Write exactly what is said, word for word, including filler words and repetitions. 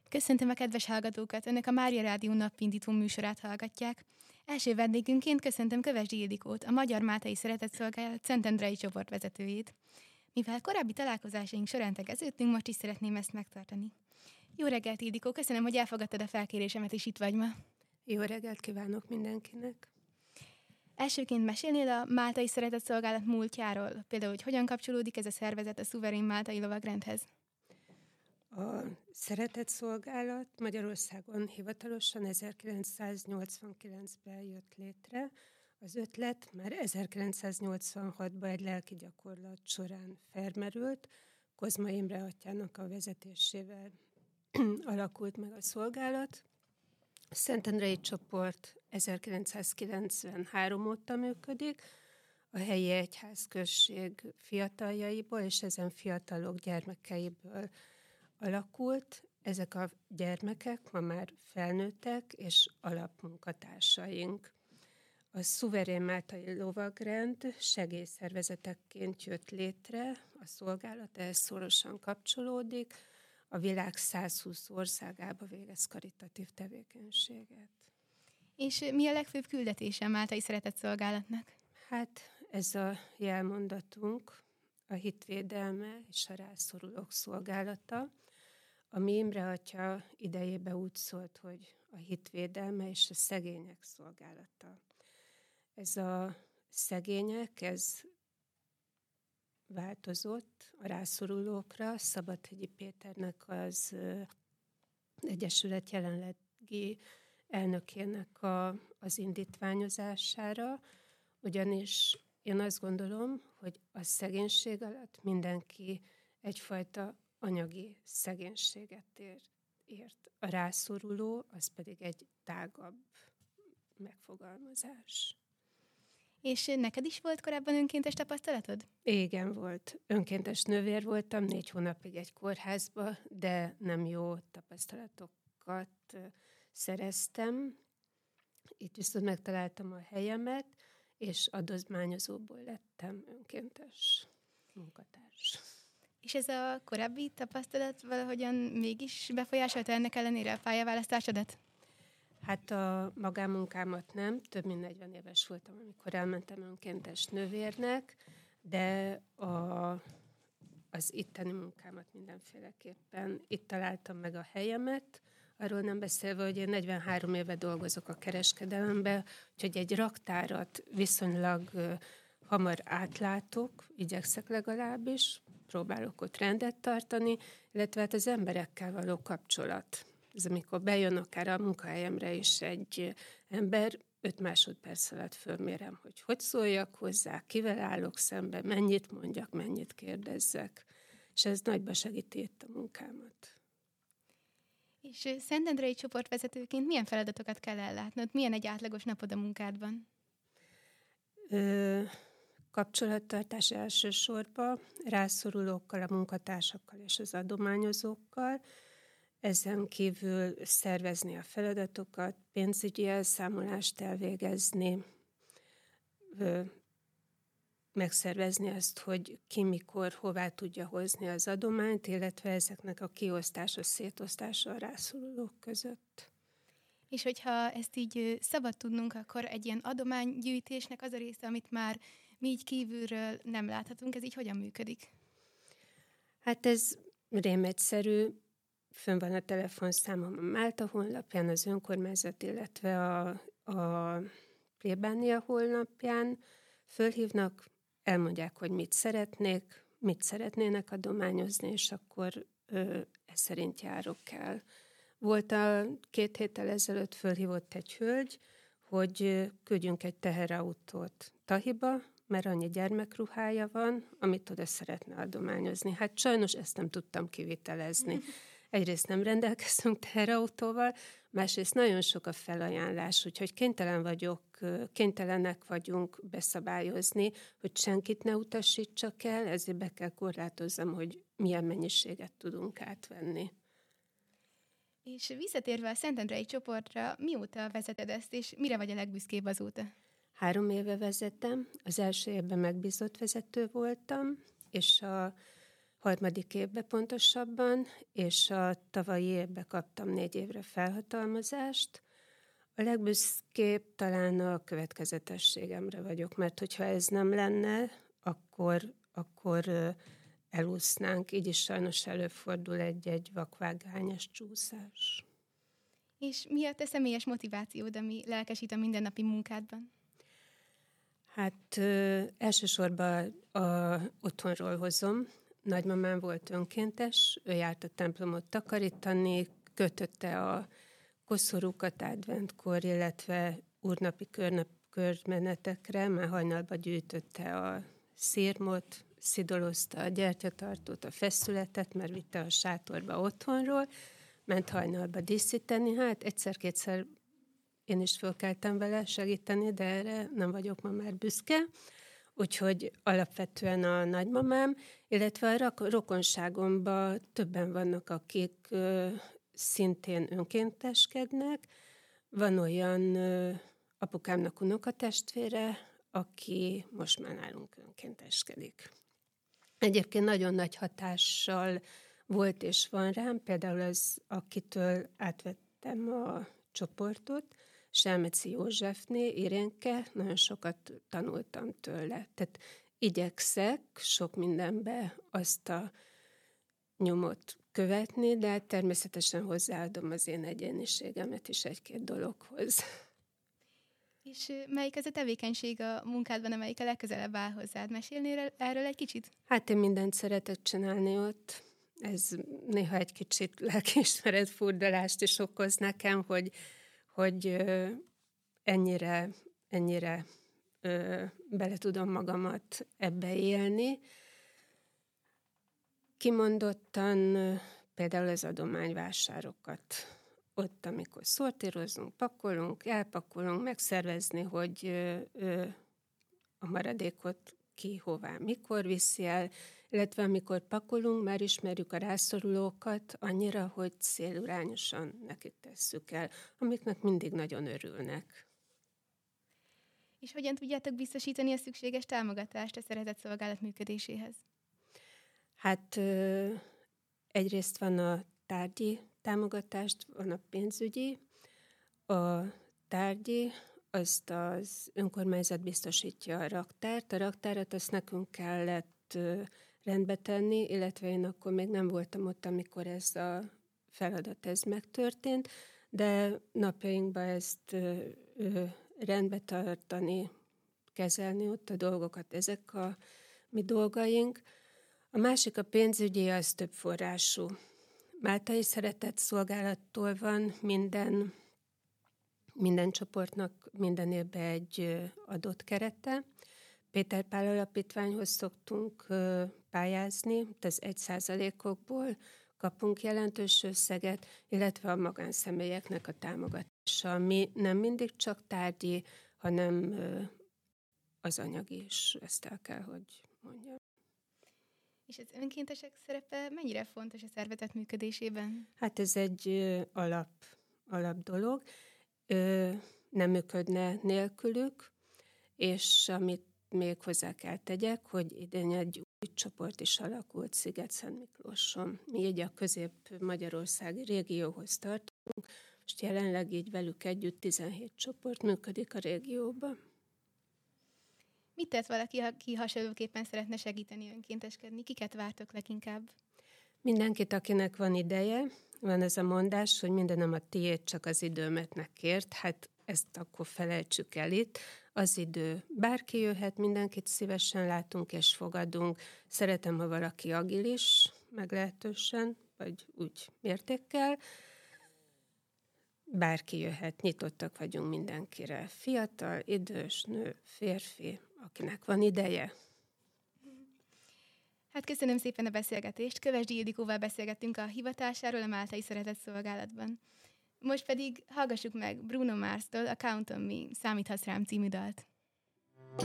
Köszöntöm a kedves hallgatókat! Önök a Mária Rádió napindító műsorát hallgatják. Első vendégünként köszöntöm Kövesdi Ildikót, a Magyar Máltai Szeretetszolgálat Szentendrei csoportvezetőjét. Mivel korábbi találkozásaink során tegeződtünk, most is szeretném ezt megtartani. Jó reggelt, Ildikó! Köszönöm, hogy elfogadtad a felkérésemet, és itt vagy ma. Jó reggelt kívánok mindenkinek! Elsőként mesélnél a Máltai Szeretetszolgálat múltjáról, például, hogy hogyan kapcsolódik ez a szervezet a szuverén máltai lovagrendhez? A Szeretetszolgálat Magyarországon hivatalosan ezerkilencszáznyolcvankilencben jött létre. Az ötlet már ezerkilencszáznyolcvanhatban egy lelki gyakorlat során felmerült. Kozma Imre atyának a vezetésével alakult meg a szolgálat. A Szentendrei csoport ezerkilencszázkilencvenhárom óta működik, a helyi egyházközség fiataljaiból és ezen fiatalok gyermekeiből alakult. Ezek a gyermekek ma már felnőttek és alapmunkatársaink. A szuverén máltai lovagrend segélyszervezetekként jött létre, a szolgálat ehhez szorosan kapcsolódik, a világ százhúsz országába végez karitatív tevékenységet. És mi a legfőbb küldetése a Máltai Szeretetszolgálatnak? Hát ez a jelmondatunk, a hitvédelme és a rászorulók szolgálata. A mi Imre atya idejében úgy szólt, hogy a hitvédelme és a szegények szolgálata. Ez a szegények, ez változott a rászorulókra. Szabadhegyi Péternek az Egyesület jelenlegi elnökének a, az indítványozására, ugyanis én azt gondolom, hogy a szegénység alatt mindenki egyfajta anyagi szegénységet ért. ért. A rászoruló, az pedig egy tágabb megfogalmazás. És neked is volt korábban önkéntes tapasztalatod? Igen, volt. Önkéntes nővér voltam, négy hónapig egy kórházba, de nem jó tapasztalatokat szereztem. Itt viszont megtaláltam a helyemet, és adományozóból lettem önkéntes munkatárs. És ez a korábbi tapasztalat valahogyan mégis befolyásolta ennek ellenére a pályaválasztásodat? Hát a magánmunkámat nem, több mint negyven éves voltam, amikor elmentem önkéntes nővérnek, de a, az itteni munkámat mindenféleképpen itt találtam meg a helyemet, arról nem beszélve, hogy én negyvenhárom éve dolgozok a kereskedelemben, úgyhogy egy raktárat viszonylag hamar átlátok, igyekszek legalábbis, próbálok ott rendet tartani, illetve hát az emberekkel való kapcsolat. Ez amikor bejön akár a munkahelyemre is egy ember, öt másodperc alatt fölmérem, hogy hogy szóljak hozzá, kivel állok szembe, mennyit mondjak, mennyit kérdezzek. És ez nagyba segíti itt a munkámat. És szentendrei csoportvezetőként milyen feladatokat kell ellátnod? Milyen egy átlagos napod a munkádban? Ö, kapcsolattartás elsősorban, rászorulókkal, a munkatársakkal és az adományozókkal. Ezen kívül szervezni a feladatokat, pénzügyi elszámolást elvégezni, ö, megszervezni azt, hogy ki mikor, hová tudja hozni az adományt, illetve ezeknek a kiosztása, szétosztása a rászorulók között. És hogyha ezt így szabad tudnunk, akkor egy ilyen adománygyűjtésnek az a része, amit már mi így kívülről nem láthatunk, ez így hogyan működik? Hát ez rémegyszerű. Fönn van a telefonszámom a Málta honlapján, az önkormányzat, illetve a, a plébánia honlapján. Fölhívnak, elmondják, hogy mit szeretnék, mit szeretnének adományozni, és akkor ö, ez szerint járok el. Volt a két héttel ezelőtt fölhívott egy hölgy, hogy küldjünk egy teherautót Tahiba, mert annyi gyermekruhája van, amit oda szeretne adományozni. Hát sajnos ezt nem tudtam kivitelezni. Egyrészt nem rendelkezünk teherautóval, másrészt nagyon sok a felajánlás, úgyhogy kénytelen vagyok, kénytelenek vagyunk beszabályozni, hogy senkit ne utasítsak el, ezért be kell korlátoznom, hogy milyen mennyiséget tudunk átvenni. És visszatérve a szentendrei csoportra, mióta vezeted ezt, és mire vagy a legbüszkébb azóta? Három éve vezetem, az első évben megbízott vezető voltam, és a harmadik évbe pontosabban, és a tavalyi évben kaptam négy évre felhatalmazást. A legbüszkébb talán a következetességemre vagyok, mert hogyha ez nem lenne, akkor, akkor elúsznánk. Így is sajnos előfordul egy-egy vakvágányos csúszás. És mi a te személyes motivációd, ami lelkesít a mindennapi munkádban? Hát ö, elsősorban a, otthonról hozom. Nagymamám volt önkéntes, ő járt a templomot takarítani, kötötte a koszorúkat adventkor, illetve úrnapi körnap, körmenetekre, már hajnalba gyűjtötte a szirmot, szidolozta a gyertyatartót, a feszületet, mert vitte a sátorba otthonról, ment hajnalba díszíteni. Hát egyszer-kétszer én is fölkeltem vele segíteni, de erre nem vagyok ma már büszke. Úgyhogy alapvetően a nagymamám, illetve a rokonságomban többen vannak, akik ö, szintén önkénteskednek. Van olyan ö, apukámnak unokatestvére, aki most már nálunk önkénteskedik. Egyébként nagyon nagy hatással volt és van rám, például az, akitől átvettem a csoportot, Selmeci Józsefné, Irénke, nagyon sokat tanultam tőle. Tehát igyekszek sok mindenbe azt a nyomot követni, de természetesen hozzáadom az én egyéniségemet is egy-két dologhoz. És melyik ez a tevékenység a munkádban, amelyik a legközelebb áll hozzád? Mesélnél erről egy kicsit? Hát én mindent szeretek csinálni ott. Ez néha egy kicsit lelkiismeret furdalást is okoz nekem, hogy hogy ö, ennyire, ennyire ö, bele tudom magamat ebbe élni. Kimondottan ö, például az adományvásárokat. Ott, amikor szortírozunk, pakolunk, elpakolunk, megszervezni, hogy ö, ö, a maradékot ki, hová, mikor viszi el, illetve amikor pakolunk, már ismerjük a rászorulókat annyira, hogy célirányosan nekik tesszük el, amiknek mindig nagyon örülnek. És hogyan tudjátok biztosítani a szükséges támogatást a szeretett szolgálat működéséhez? Hát ö, egyrészt van a tárgyi támogatást, van a pénzügyi. A tárgyi, azt az önkormányzat biztosítja a raktárt. A raktárat azt nekünk kellett ö, rendbe tenni, illetve én akkor még nem voltam ott, amikor ez a feladat ez megtörtént, de napjainkban ezt ö, ö, rendbe tartani, kezelni ott a dolgokat, ezek a mi dolgaink. A másik a pénzügyi, az több forrású. Máltai Szeretett Szolgálattól van minden, minden csoportnak minden évben egy adott kerete. Péter Pál Alapítványhoz szoktunk pályázni, az egy százalékokból kapunk jelentős összeget, illetve a magánszemélyeknek a támogatása, ami nem mindig csak tárgyi, hanem az anyagi is, ezt el kell, hogy mondjam. És az önkéntesek szerepe mennyire fontos a szervezet működésében? Hát ez egy alap, alap dolog. Ö, nem működne nélkülük, és amit még hozzá kell tegyek, hogy idén egy új csoport is alakult Sziget-Szent Miklóson. Mi így a közép-magyarországi régióhoz tartunk, és jelenleg így velük együtt tizenhét csoport működik a régióban. Mit tett valaki, aki hasonlóképpen szeretne segíteni önkénteskedni? Kiket vártok leginkább? Mindenkit, akinek van ideje. Van ez a mondás, hogy mindenem a tiéd, csak az időmet ne kért. Hát ezt akkor felejtsük el itt. Az idő. Bárki jöhet, mindenkit szívesen látunk és fogadunk. Szeretem, ha valaki agilis, meglehetősen, vagy úgy mértékkel. Bárki jöhet, nyitottak vagyunk mindenkire. Fiatal, idős, nő, férfi, akinek van ideje. Hát köszönöm szépen a beszélgetést. Kövesdi Ildikóval beszélgettünk a hivatásáról a Máltai Szeretett Szolgálatban. Most pedig hallgassuk meg Bruno Mars-tól a Count on Me, Számíthatsz rám című dalt.